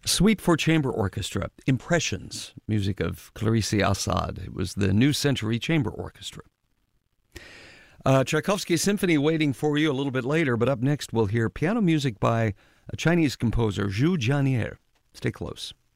Suite for Chamber Orchestra, Impressions, music of Clarice Assad. It was the New Century Chamber Orchestra. Tchaikovsky Symphony waiting for you a little bit later, but up next we'll hear piano music by a Chinese composer, Zhu Jianier. Stay close.